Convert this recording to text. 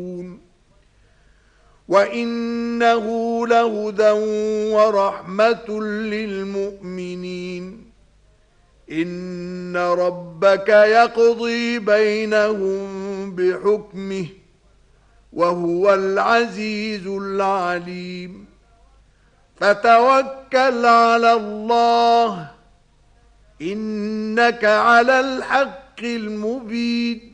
وَإِنَّهُ لَهُدًى وَرَحْمَةٌ لِلْمُؤْمِنِينَ إِنَّ رَبَّكَ يَقْضِي بَيْنَهُم بِحُكْمِهِ وَهُوَ الْعَزِيزُ الْعَلِيمُ فَتَوَكَّلْ عَلَى اللَّهِ إِنَّكَ عَلَى الْحَقِّ الْمُبِينِ